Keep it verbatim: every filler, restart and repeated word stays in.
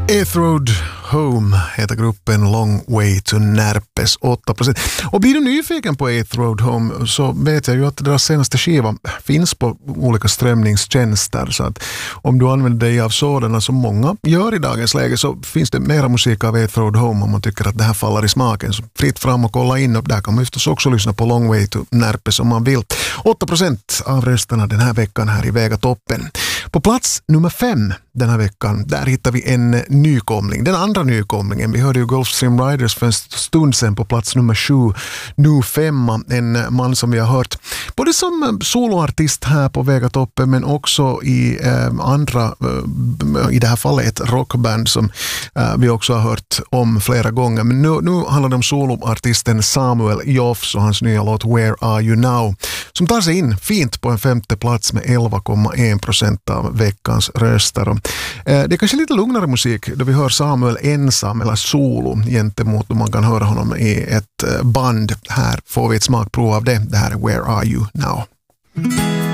Eighth Road Home heter gruppen, Long Way to Närpes, åtta procent. Och blir du nyfiken på Eighth Road Home så vet jag ju att deras senaste skiva finns på olika strömningstjänster, så att om du använder dig av sådana som många gör i dagens läge så finns det mera musik av Eighth Road Home om man tycker att det här faller i smaken. Så fritt fram och kolla in, och där kan man förstås också lyssna på Long Way to Närpes om man vill. åtta procent av rösterna den här veckan här i Vegatoppen. På plats nummer fem den här veckan, där hittar vi en nykomling. Den andra nykomlingen, vi hörde ju Gulfstream Riders för en stund sedan på plats nummer sju. Nu femma, en man som vi har hört både som soloartist här på Vegatoppen men också i eh, andra, eh, i det här fallet ett rockband som eh, vi också har hört om flera gånger. Men nu, nu handlar det om soloartisten Samuel Joffs och hans nya låt Where Are You Now, som tar sig in fint på en femte plats med elva komma en procent av veckans röster. Och det är kanske lite lugnare musik då vi hör Samuel ensam eller solo gentemot då man kan höra honom i ett band. Här får vi ett smakprov av det. Det här är Where Are You Now?